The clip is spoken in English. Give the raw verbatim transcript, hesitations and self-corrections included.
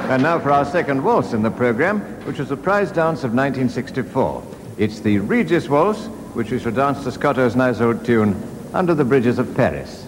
And now for our second waltz in the program, which was a prize dance of nineteen sixty-four. It's the Regis Waltz, which we shall dance to Scotto's nice old tune, Under the Bridges of Paris.